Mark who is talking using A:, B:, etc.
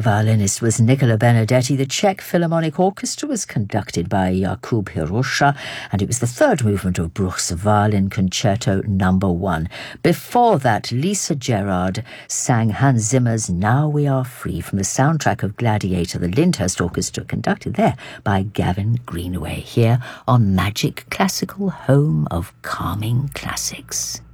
A: The violinist was Nicola Benedetti. The Czech Philharmonic Orchestra was conducted by Jakub Hirosha, and it was the third movement of Bruch's Violin Concerto No. 1. Before that, Lisa Gerrard sang Hans Zimmer's Now We Are Free from the soundtrack of Gladiator, the Lyndhurst Orchestra, conducted there by Gavin Greenaway, here on Magic Classical, home of calming classics.